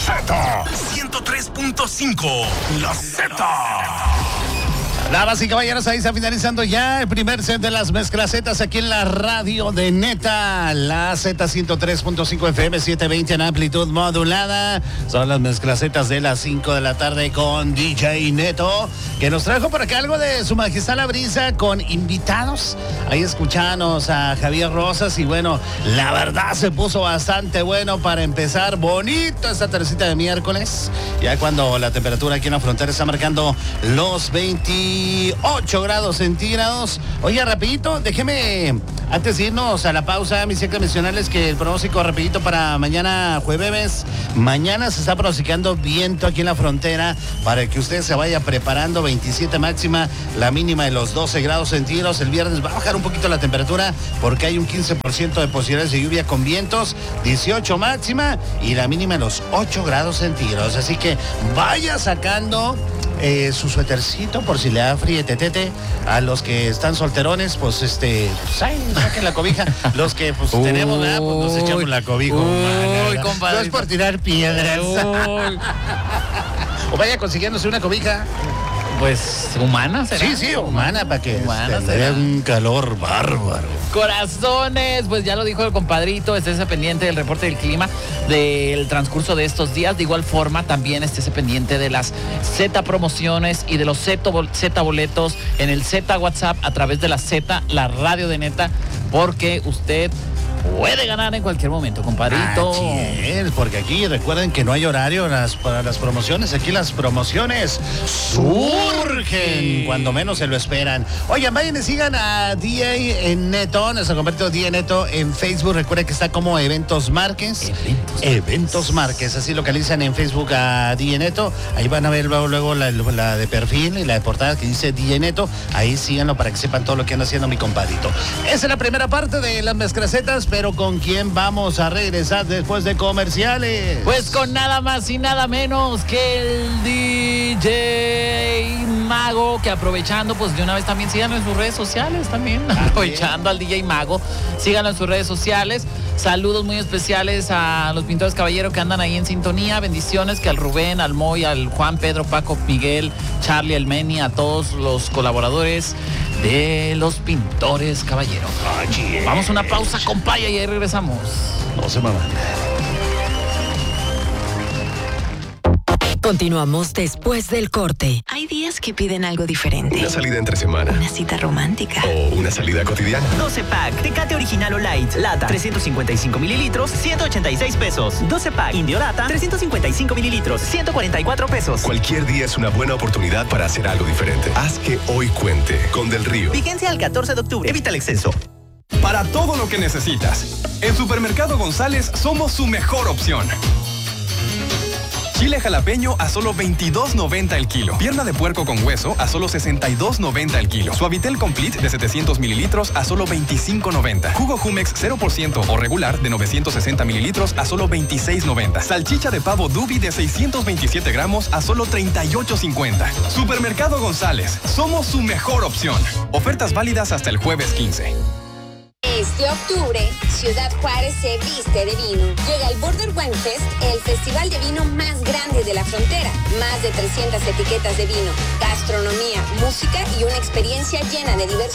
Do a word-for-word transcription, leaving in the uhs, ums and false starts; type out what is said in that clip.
Z ciento tres punto cinco. La Z. Damas y caballeros, ahí está finalizando ya el primer set de las mezclacetas aquí en la radio de Neta, la Z ciento tres punto cinco F M, setecientos veinte en amplitud modulada. Son las mezclacetas de las cinco de la tarde con D J Neto, que nos trajo por acá algo de Su Majestad la Brisa con invitados. Ahí escuchamos a Javier Rosas y bueno, la verdad se puso bastante bueno para empezar bonito esta tercita de miércoles. Ya cuando la temperatura aquí en la frontera está marcando los veintiocho grados centígrados. Oye, rapidito, déjeme, antes de irnos a la pausa, mis secas mencionarles que el pronóstico rapidito para mañana jueves, mañana se está pronosticando viento aquí en la frontera para que usted se vaya preparando, veintisiete máxima, la mínima de los doce grados centígrados. El viernes va a bajar un poquito la temperatura porque hay un quince por ciento de posibilidades de lluvia con vientos, dieciocho máxima y la mínima de los ocho grados centígrados. Así que vaya sacando Eh, su suétercito por si le da frietete. A los que están solterones, pues este, pues ay, saquen la cobija. Los que pues uy, tenemos, ¿verdad? Pues nos echamos la cobija. Uy, compadre. No es por tirar piedras. O vaya consiguiéndose una cobija. Pues humana, ¿será? Sí, sí, humana, para que humana, tenga un calor bárbaro. Corazones, pues ya lo dijo el compadrito, estése pendiente del reporte del clima del transcurso de estos días. De igual forma, también estése pendiente de las Z promociones y de los Z boletos en el Z WhatsApp a través de la Z, la radio de Neta, porque usted puede ganar en cualquier momento, compadrito. Así es, porque aquí recuerden que no hay horario las, para las promociones. Aquí las promociones surgen cuando menos se lo esperan. Oigan, vayan y sigan a D A en Neto, nuestro compañero D A Neto en Facebook. Recuerden que está como Eventos Márquez. Eventos, Eventos Márquez. Así localizan en Facebook a D A Neto. Ahí van a ver luego, luego la, la de perfil y la de portada que dice D A Neto. Ahí síganlo para que sepan todo lo que anda haciendo mi compadrito. Esa es la primera parte de las mezclacetas. Pero ¿con quién vamos a regresar después de comerciales? Pues con nada más y nada menos que el D J Mago, que aprovechando, pues de una vez también síganlo en sus redes sociales también. ¿También? Aprovechando al D J Mago, síganlo en sus redes sociales. Saludos muy especiales a los pintores caballeros que andan ahí en sintonía. Bendiciones que al Rubén, al Moy, al Juan, Pedro, Paco, Miguel, Charlie, el Meni, a todos los colaboradores de los pintores caballeros. Oye. Vamos a una pausa, compaya, y ahí regresamos. No se maman. Continuamos después del corte. Hay días que piden algo diferente. Una salida entre semana. Una cita romántica. O una salida cotidiana. doce pack, Tecate Original o Light, lata, trescientos cincuenta y cinco mililitros, ciento ochenta y seis pesos. doce pack, Indio Lata, trescientos cincuenta y cinco mililitros, ciento cuarenta y cuatro pesos. Cualquier día es una buena oportunidad para hacer algo diferente. Haz que hoy cuente con Del Río. Vigencia al catorce de octubre. Evita el exceso. Para todo lo que necesitas, en Supermercado González somos su mejor opción. Chile jalapeño a solo veintidós noventa el kilo. Pierna de puerco con hueso a solo sesenta y dos noventa el kilo. Suavitel Complete de setecientos mililitros a solo veinticinco noventa. Jugo Jumex cero por ciento o regular de novecientos sesenta mililitros a solo veintiséis noventa. Salchicha de pavo Dubi de seiscientos veintisiete gramos a solo treinta y ocho cincuenta. Supermercado González, somos su mejor opción. Ofertas válidas hasta el jueves quince. Este octubre, Ciudad Juárez se viste de vino. Llega el Border Wine Fest, el festival de vino más grande de la frontera. Más de trescientas etiquetas de vino, gastronomía, música y una experiencia llena de diversión.